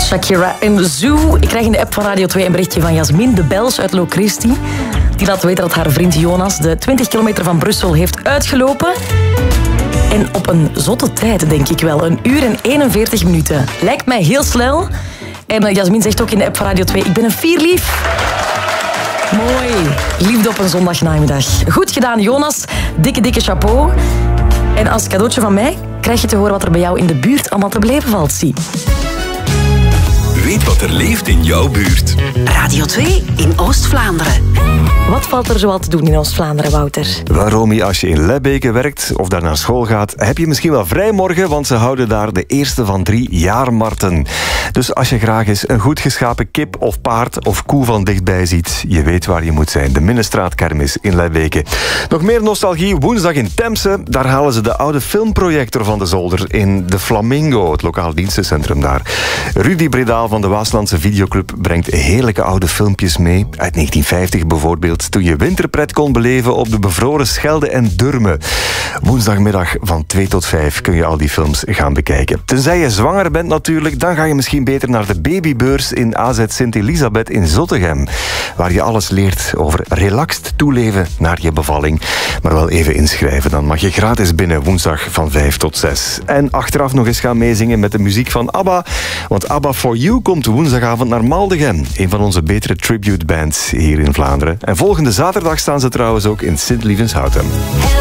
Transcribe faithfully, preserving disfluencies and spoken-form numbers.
Shakira en Zoo. Ik krijg in de app van Radio twee een berichtje van Jasmin de Bels uit Locristi. Die laat weten dat haar vriend Jonas de twintig kilometer van Brussel heeft uitgelopen. En op een zotte tijd, denk ik wel. Een uur en eenenveertig minuten. Lijkt mij heel snel. En Jasmin zegt ook in de app van Radio twee, ik ben een vierlief. Mooi. Liefde op een zondagnamiddag. Goed gedaan, Jonas. Dikke, dikke chapeau. En als cadeautje van mij krijg je te horen wat er bij jou in de buurt allemaal te beleven valt. Zie. Weet wat er leeft in jouw buurt. Radio twee in Oost-Vlaanderen. Wat valt er zoal te doen in Oost-Vlaanderen, Wouter? Wel, Romy, als je in Lebbeke werkt of daar naar school gaat, heb je misschien wel vrij morgen, want ze houden daar de eerste van drie jaarmarkten. Dus als je graag eens een goed geschapen kip of paard of koe van dichtbij ziet, je weet waar je moet zijn. De Minnestraatkermis in Lebbeke. Nog meer nostalgie, woensdag in Temse. Daar halen ze de oude filmprojector van de zolder in de Flamingo, het lokaal dienstencentrum daar. Rudy Bredaal van de Waaslandse Videoclub brengt heerlijke oude filmpjes mee. Uit negentien vijftig bijvoorbeeld, toen je winterpret kon beleven op de bevroren Schelde en Durme. Woensdagmiddag van twee tot vijf kun je al die films gaan bekijken. Tenzij je zwanger bent natuurlijk, dan ga je misschien beter naar de babybeurs in A Z Sint-Elisabeth in Zottegem, waar je alles leert over relaxed toeleven naar je bevalling. Maar wel even inschrijven, dan mag je gratis binnen woensdag van vijf tot zes. En achteraf nog eens gaan meezingen met de muziek van ABBA, want ABBA for You komt woensdagavond naar Maldegem, een van onze betere tribute bands hier in Vlaanderen. En volgende zaterdag staan ze trouwens ook in Sint-Lievenshouten.